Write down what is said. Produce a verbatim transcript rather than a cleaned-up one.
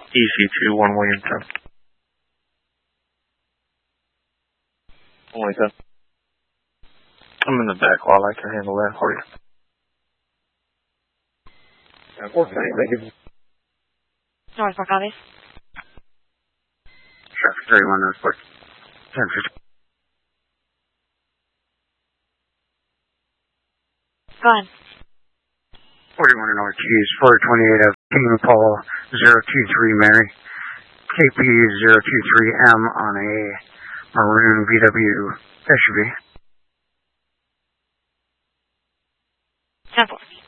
E C two, one William ten. Only ten. I'm in the back while I can handle that for you. Yeah, four twenty, thank you. Northport copies. Traffic thirty-one, Northport. ten fifty. Go ahead. forty-one North Keys, four twenty-eight of King Paul, zero two three Mary. K P zero two three M on a maroon V W S U V. ten four.